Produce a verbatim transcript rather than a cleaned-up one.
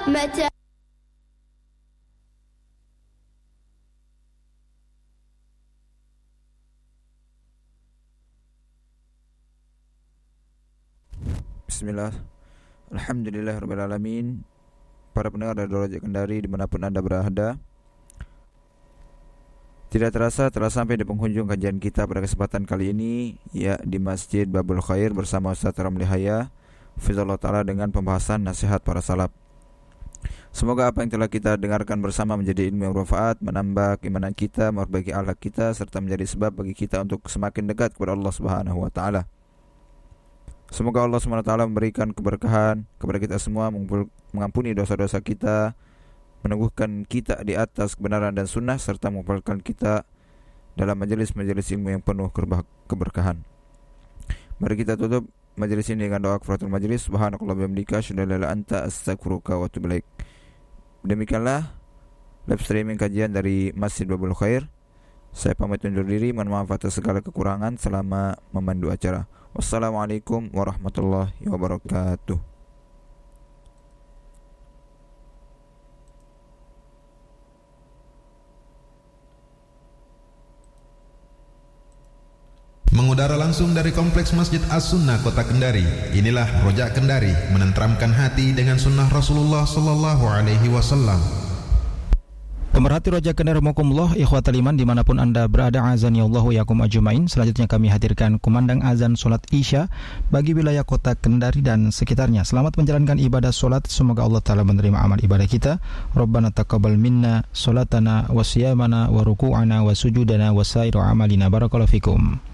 متى Bismillah. Alhamdulillah Rabbil Alamin. Para pendengar dari Rojak Kendari dimanapun anda berada, tidak terasa telah sampai di penghujung kajian kita pada kesempatan kali ini, ya di Masjid Babul Khair bersama Ustaz Ramli Haya Fizallah Ta'ala dengan pembahasan nasihat para salaf. Semoga apa yang telah kita dengarkan bersama menjadi ilmu yang bermanfaat, menambah keimanan kita, memperbaiki akhlak kita, serta menjadi sebab bagi kita untuk semakin dekat kepada Allah Subhanahu wa Ta'ala. Semoga Allah subhanahu wa taala memberikan keberkahan kepada kita semua, mengampuni dosa-dosa kita, meneguhkan kita di atas kebenaran dan sunnah, serta mengumpulkan kita dalam majelis-majelis ilmu yang penuh keberkahan. Mari kita tutup majelis ini dengan doa kafaratul majelis. Subhanakallah bihamdika asyhadu an la ilaha illa anta astaghfiruka wa atubu ilaik. Demikianlah live streaming kajian dari Masjid Babul Khair. Saya pamit undur diri, mohon maaf atas segala kekurangan selama memandu acara. Wassalamualaikum warahmatullahi wabarakatuh. Mengudara langsung dari Kompleks Masjid As-Sunnah Kota Kendari. Inilah Rojak Kendari, menenteramkan hati dengan sunnah Rasulullah sallallahu alaihi wasallam. Pemerhati Rojak Kendari rahimakumullah, ikhwatal iman dimanapun anda berada, azani Allahu yakum ajmain. Selanjutnya kami hadirkan kumandang azan solat Isya bagi wilayah kota Kendari dan sekitarnya. Selamat menjalankan ibadah solat, semoga Allah Ta'ala menerima amal ibadah kita. Rabbana taqabbal minna solatana wa siyamana wa ruku'ana wa sujudana wa sairu amalina. Barakallahu fikum.